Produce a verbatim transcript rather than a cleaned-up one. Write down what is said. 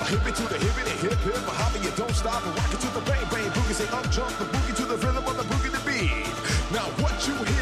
hip it to the hip it, hip hip, hopping you don't stop, and rock it to the bang bang boogie. Say up jump the boogie to the rhythm of the boogie to beat. Now what you hear